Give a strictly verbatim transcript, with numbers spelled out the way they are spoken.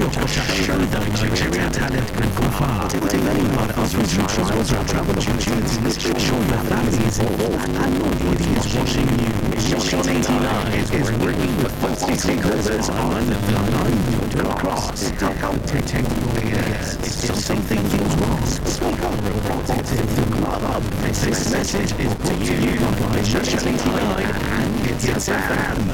show them Nigerian talent can go far. Putting many mothers through trials or travel opportunities, show your family is involved and nobody is watching you. Mission eighty-nine is working with forty stakeholders on the line to cross. Protecting players. If something feels wrong, speak up. Protecting the club. This message is brought to you by Mission eighty-nine and it's a fan.